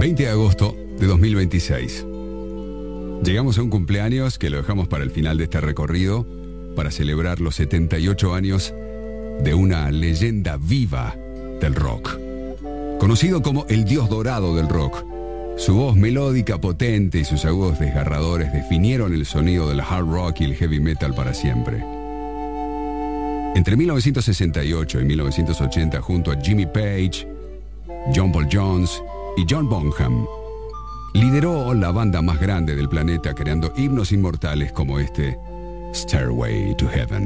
20 de agosto de 2026. Llegamos a un cumpleaños que lo dejamos para el final de este recorrido, para celebrar los 78 años de una leyenda viva del rock. Conocido como el dios dorado del rock, su voz melódica potente y sus agudos desgarradores definieron el sonido del hard rock y el heavy metal para siempre. Entre 1968 y 1980, junto a Jimmy Page, John Paul Jones y John Bonham, lideró la banda más grande del planeta, creando himnos inmortales como este Stairway to Heaven.